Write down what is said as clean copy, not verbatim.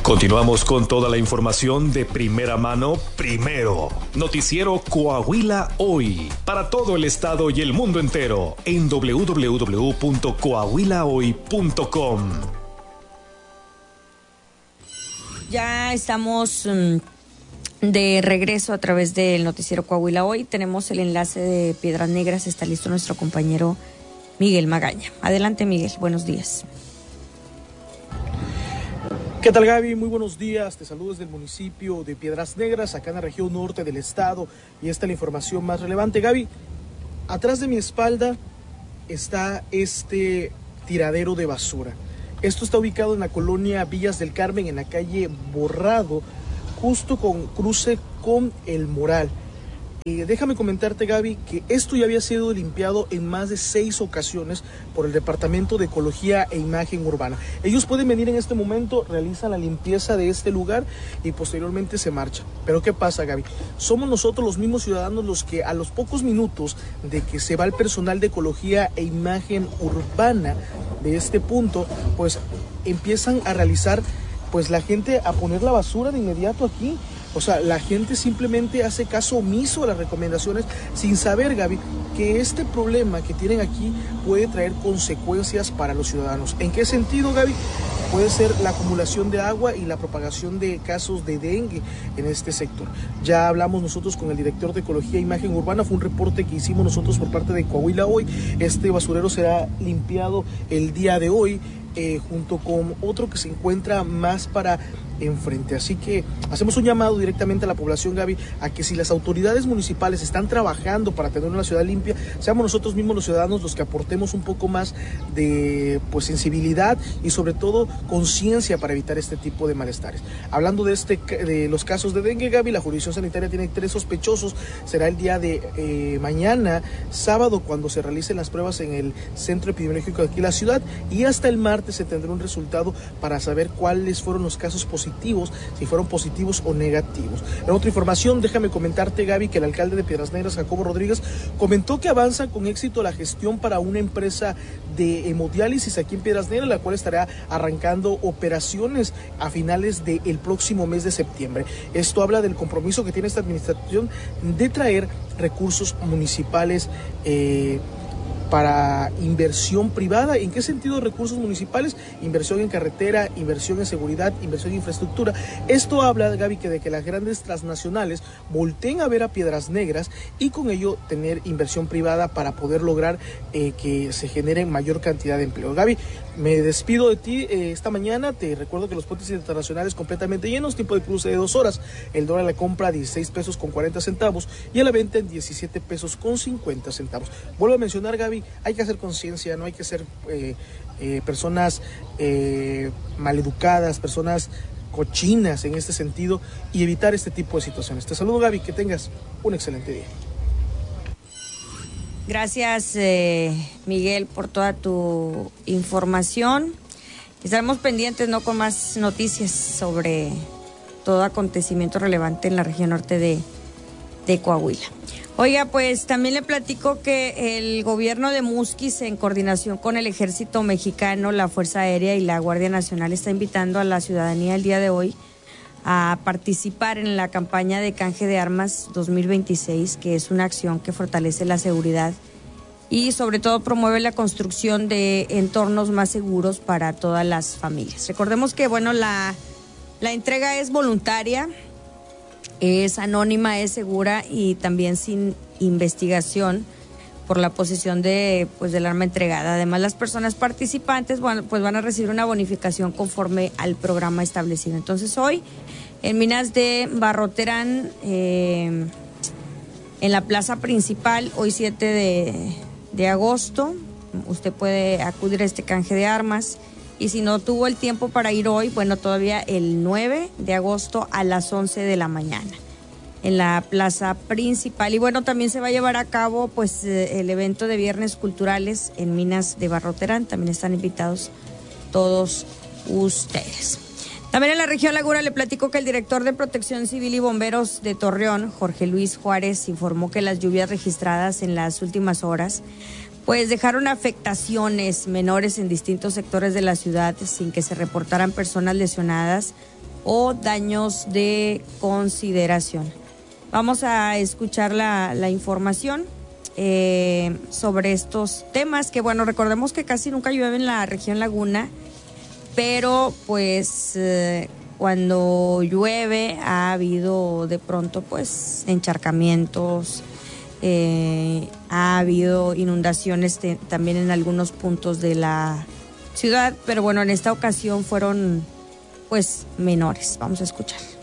Continuamos con toda la información de primera mano, primero. Noticiero Coahuila Hoy, para todo el estado y el mundo entero, en www.coahuilahoy.com. Ya estamos de regreso a través del noticiero Coahuila Hoy. Tenemos el enlace de Piedras Negras. Está listo nuestro compañero Miguel Magaña. Adelante, Miguel. Buenos días. ¿Qué tal, Gaby? Muy buenos días. Te saludo desde el municipio de Piedras Negras, acá en la región norte del estado. Y esta es la información más relevante. Gaby, atrás de mi espalda está este tiradero de basura. Esto está ubicado en la colonia Villas del Carmen, en la calle Borrado, justo con cruce con El Moral. Déjame comentarte, Gaby, que esto ya había sido limpiado en más de 6 ocasiones por el Departamento de Ecología e Imagen Urbana. Ellos pueden venir en este momento, realizan la limpieza de este lugar y posteriormente se marchan. Pero ¿qué pasa, Gaby? Somos nosotros los mismos ciudadanos los que a los pocos minutos de que se va el personal de Ecología e Imagen Urbana de este punto, pues empiezan a realizar, pues la gente a poner la basura de inmediato aquí. O sea, la gente simplemente hace caso omiso a las recomendaciones sin saber, Gaby, que este problema que tienen aquí puede traer consecuencias para los ciudadanos. ¿En qué sentido, Gaby? Puede ser la acumulación de agua y la propagación de casos de dengue en este sector. Ya hablamos nosotros con el director de Ecología e Imagen Urbana, fue un reporte que hicimos nosotros por parte de Coahuila Hoy. Este basurero será limpiado el día de hoy, junto con otro que se encuentra más para enfrente. Así que hacemos un llamado directamente a la población, Gaby, a que si las autoridades municipales están trabajando para tener una ciudad limpia, seamos nosotros mismos los ciudadanos los que aportemos un poco más de sensibilidad y sobre todo conciencia para evitar este tipo de malestares. Hablando de los casos de dengue, Gaby, la jurisdicción sanitaria tiene 3 sospechosos. Será el día de mañana, sábado, cuando se realicen las pruebas en el centro epidemiológico de aquí en la ciudad, y hasta el martes se tendrá un resultado para saber cuáles fueron los casos positivos, si fueron positivos o negativos. En otra información, déjame comentarte, Gaby, que el alcalde de Piedras Negras, Jacobo Rodríguez, comentó que avanza con éxito la gestión para una empresa de hemodiálisis aquí en Piedras Negras, la cual estará arrancando operaciones a finales del próximo mes de septiembre. Esto habla del compromiso que tiene esta administración de traer recursos municipales para inversión privada. ¿En qué sentido recursos municipales? Inversión en carretera, inversión en seguridad, inversión en infraestructura. Esto habla, Gaby, de que las grandes transnacionales volteen a ver a Piedras Negras y con ello tener inversión privada para poder lograr que se genere mayor cantidad de empleo. Gaby, me despido de ti esta mañana. Te recuerdo que los puentes internacionales completamente llenos, tiempo de cruce de 2 horas. El dólar a la compra 16 pesos con 40 centavos y a la venta en 17 pesos con 50 centavos. Vuelvo a mencionar, Gaby, hay que hacer conciencia, no hay que ser personas maleducadas, personas cochinas en este sentido y evitar este tipo de situaciones. Te saludo, Gaby, que tengas un excelente día. Gracias, Miguel, por toda tu información. Estaremos pendientes, ¿no?, con más noticias sobre todo acontecimiento relevante en la región norte de Coahuila. Oiga, pues también le platico que el gobierno de Musquis, en coordinación con el Ejército Mexicano, la Fuerza Aérea y la Guardia Nacional, está invitando a la ciudadanía el día de hoy a participar en la campaña de canje de armas 2026, que es una acción que fortalece la seguridad y sobre todo promueve la construcción de entornos más seguros para todas las familias. Recordemos que, bueno, la entrega es voluntaria, es anónima, es segura y también sin investigación por la posesión del arma entregada. Además, las personas participantes, bueno, pues van a recibir una bonificación conforme al programa establecido. Entonces, hoy en Minas de Barroterán, en la plaza principal, hoy 7 de agosto, usted puede acudir a este canje de armas. Y si no tuvo el tiempo para ir hoy, bueno, todavía el 9 de agosto a las 11 de la mañana en la plaza principal. Y bueno, también se va a llevar a cabo pues el evento de Viernes Culturales en Minas de Barroterán. También están invitados todos ustedes. También en la región Laguna le platico que el director de Protección Civil y Bomberos de Torreón, Jorge Luis Juárez, informó que las lluvias registradas en las últimas horas pues dejaron afectaciones menores en distintos sectores de la ciudad sin que se reportaran personas lesionadas, o daños de consideración. Vamos a escuchar la información sobre estos temas, que bueno, recordemos que casi nunca llueve en la región Laguna, pero pues cuando llueve ha habido de pronto pues encharcamientos, ha habido inundaciones también en algunos puntos de la ciudad, pero bueno, en esta ocasión fueron pues menores. Vamos a escuchar.